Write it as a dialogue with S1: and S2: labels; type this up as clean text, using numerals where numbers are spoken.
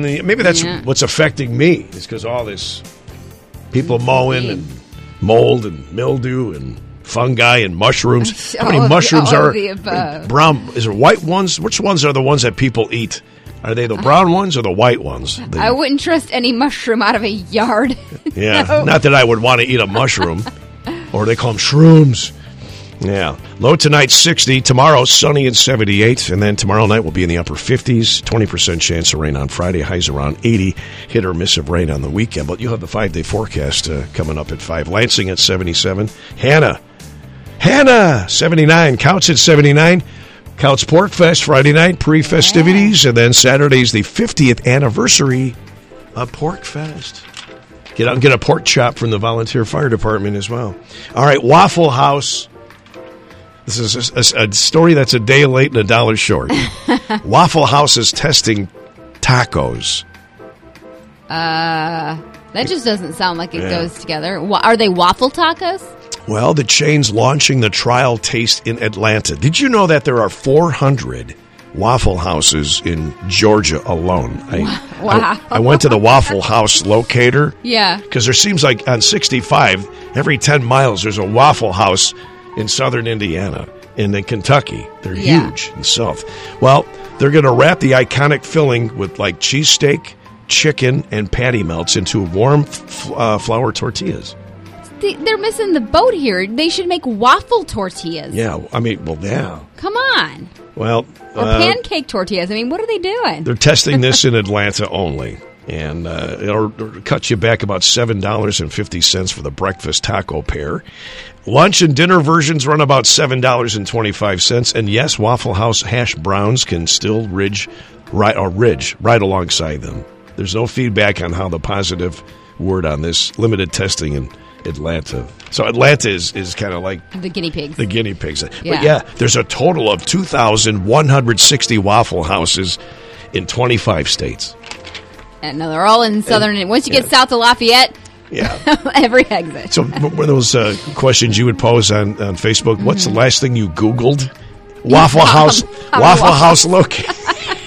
S1: Maybe that's what's affecting me. Is because all this people mowing and mold and mildew and fungi and mushrooms. How many mushrooms are brown? Is it white ones? Which ones are the ones that people eat? Are they the brown ones or the white ones?
S2: I wouldn't trust any mushroom out of a yard.
S1: Yeah, no. Not that I would want to eat a mushroom. Or they call them shrooms. Yeah. Low tonight, 60. Tomorrow, sunny and 78. And then tomorrow night will be in the upper 50s. 20% chance of rain on Friday. Highs around 80. Hit or miss of rain on the weekend. But you'll have the 5-day forecast coming up at 5. Lansing at 77. Hannah, 79. Couts at 79. Couts Pork Fest Friday night, pre-festivities. And then Saturday's the 50th anniversary of Pork Fest. Get out and get a pork chop from the volunteer fire department as well. All right, Waffle House. This is a story that's a day late and a dollar short. Waffle House is testing tacos.
S2: That just doesn't sound like it goes together. Are they waffle tacos?
S1: Well, the chain's launching the trial taste in Atlanta. Did you know that there are 400 Waffle Houses in Georgia alone?
S2: Wow.
S1: I went to the Waffle House locator.
S2: Yeah.
S1: Because there seems like on 65, every 10 miles, there's a Waffle House in southern Indiana and in Kentucky. They're huge in the south. Well, they're going to wrap the iconic filling with like cheesesteak, chicken, and patty melts into warm flour tortillas.
S2: They're missing the boat here. They should make waffle tortillas.
S1: Yeah, I mean, well, yeah.
S2: Come on.
S1: Well,
S2: or pancake tortillas. I mean, what are they doing?
S1: They're testing this in Atlanta only. And it'll cut you back about $7.50 for the breakfast taco pair. Lunch and dinner versions run about $7.25. And yes, Waffle House hash browns can still ridge right alongside them. There's no feedback on how the positive word on this limited testing in Atlanta. So Atlanta is kind of like
S2: the guinea pigs.
S1: The guinea pigs. Yeah. But there's a total of 2,160 Waffle Houses in 25 states.
S2: And no, they're all in southern. And once you get south of Lafayette, every exit.
S1: So one of those questions you would pose on Facebook, what's the last thing you Googled? Waffle House location.